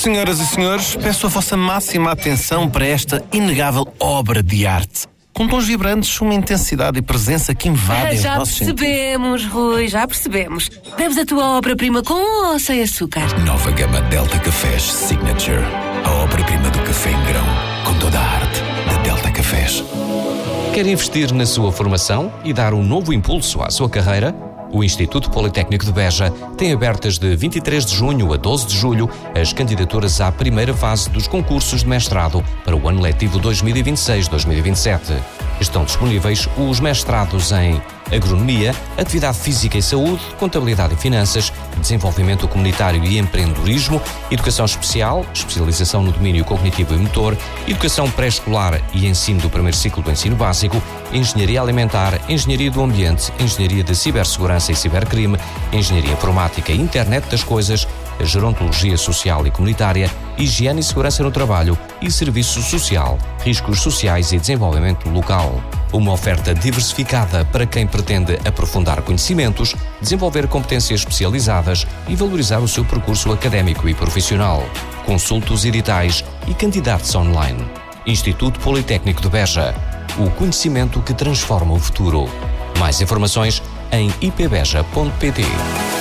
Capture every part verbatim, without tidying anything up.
Senhoras e senhores, peço a vossa máxima atenção para esta inegável obra de arte. Com tons vibrantes, uma intensidade e presença que invadem os Já nossos sentidos. percebemos, Rui, já percebemos. Bebes a tua obra-prima com ou sem açúcar? Nova gama Delta Cafés Signature. A obra-prima do café em grão, com toda a arte da Delta Cafés. Quer investir na sua formação e dar um novo impulso à sua carreira? O Instituto Politécnico de Beja tem abertas de vinte e três de junho a doze de julho as candidaturas à primeira fase dos concursos de mestrado para o ano letivo dois mil e vinte e seis dois mil e vinte e sete. Estão disponíveis os mestrados em Agronomia, Atividade Física e Saúde, Contabilidade e Finanças, Desenvolvimento Comunitário e Empreendedorismo, Educação Especial, Especialização no Domínio Cognitivo e Motor, Educação Pré-Escolar e Ensino do Primeiro Ciclo do Ensino Básico, Engenharia Alimentar, Engenharia do Ambiente, Engenharia de Cibersegurança e Cibercrime, Engenharia Informática e Internet das Coisas, Gerontologia Social e Comunitária, Higiene e Segurança no Trabalho e Serviço Social, Riscos Sociais e Desenvolvimento Local. Uma oferta diversificada para quem pretende aprofundar conhecimentos, desenvolver competências especializadas e valorizar o seu percurso académico e profissional. Consulte os editais e candidate-se online. Instituto Politécnico de Beja. O conhecimento que transforma o futuro. Mais informações em i p beja ponto p t.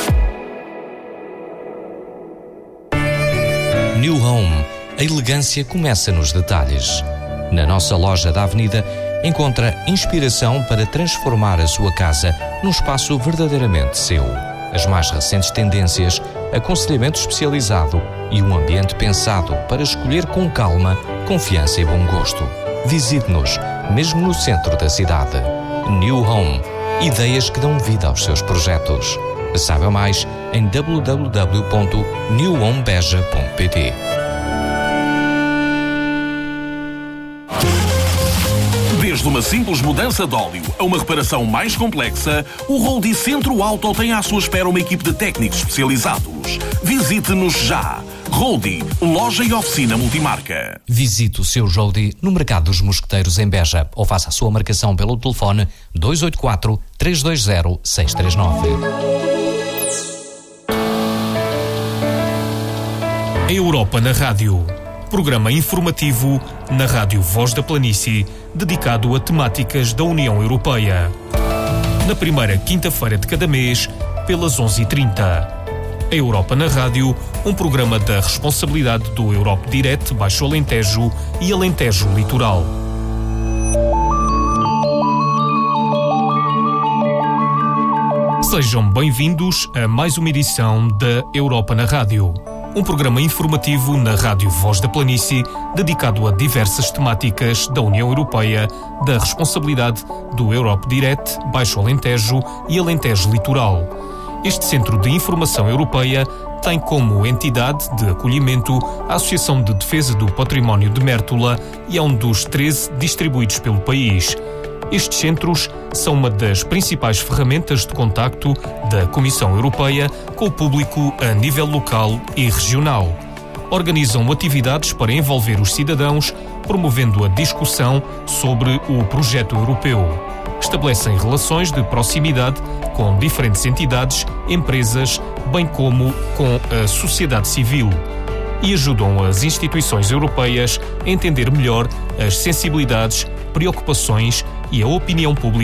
New Home. A elegância começa nos detalhes. Na nossa loja da Avenida, encontra inspiração para transformar a sua casa num espaço verdadeiramente seu. As mais recentes tendências, aconselhamento especializado e um ambiente pensado para escolher com calma, confiança e bom gosto. Visite-nos, mesmo no centro da cidade. New Home. Ideias que dão vida aos seus projetos. Saiba mais em w w w ponto new home beja ponto p t. Desde uma simples mudança de óleo a uma reparação mais complexa, o Roldi Centro Auto tem à sua espera uma equipe de técnicos especializados. Visite-nos já. Roldi, loja e oficina multimarca. Visite o seu Roldi no Mercado dos Mosqueteiros em Beja ou faça a sua marcação pelo telefone dois oito quatro, três dois zero, seis três nove. A Europa na Rádio. Programa informativo na Rádio Voz da Planície, dedicado a temáticas da União Europeia. Na primeira quinta-feira de cada mês, pelas onze e trinta. A Europa na Rádio, um programa da responsabilidade do Europe Direct Baixo Alentejo e Alentejo Litoral. Sejam bem-vindos a mais uma edição da Europa na Rádio. Um programa informativo na Rádio Voz da Planície, dedicado a diversas temáticas da União Europeia, da responsabilidade do Europe Direct, Baixo Alentejo e Alentejo Litoral. Este Centro de Informação Europeia tem como entidade de acolhimento a Associação de Defesa do Património de Mértola e é um dos treze distribuídos pelo país. Estes centros são uma das principais ferramentas de contacto da Comissão Europeia com o público a nível local e regional. Organizam atividades para envolver os cidadãos, promovendo a discussão sobre o projeto europeu. Estabelecem relações de proximidade com diferentes entidades, empresas, bem como com a sociedade civil. E ajudam as instituições europeias a entender melhor as sensibilidades, preocupações e a opinião pública